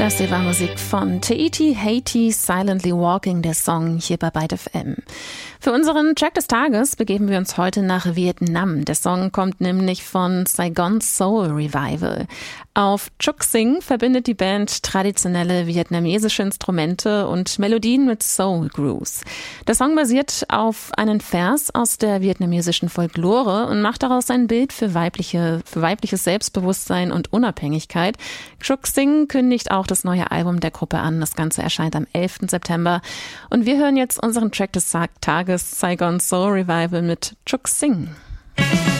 Das hier war Musik von Tahiti, Haiti, Silently Walking, der Song hier bei Byte FM. Für unseren Track des Tages begeben wir uns heute nach Vietnam. Der Song kommt nämlich von Saigon Soul Revival. Auf Chuk Sing verbindet die Band traditionelle vietnamesische Instrumente und Melodien mit Soul Grooves. Der Song basiert auf einem Vers aus der vietnamesischen Folklore und macht daraus ein Bild für weibliches Selbstbewusstsein und Unabhängigkeit. Chuk Sing kündigt auch das neue Album der Gruppe an. Das Ganze erscheint am 11. September. Und wir hören jetzt unseren Track des Tages, Saigon Soul Revival mit Chuk Sing.